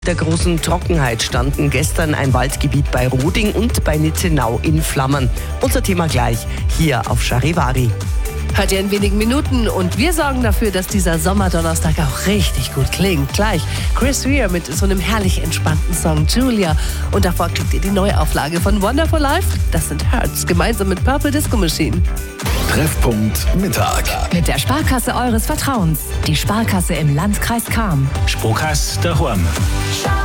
Der großen Trockenheit standen gestern ein Waldgebiet bei Roding und bei Nitzenau in Flammen. Unser Thema gleich hier auf Charivari. Hört ihr in wenigen Minuten und wir sorgen dafür, dass dieser Sommerdonnerstag auch richtig gut klingt. Gleich Chris Rea mit so einem herrlich entspannten Song Julia. Und davor kriegt ihr die Neuauflage von Wonderful Life. Das sind Hertz gemeinsam mit Purple Disco Machine. Treffpunkt Mittag. Mit der Sparkasse eures Vertrauens. Die Sparkasse im Landkreis Cham. Sparkasse daheim.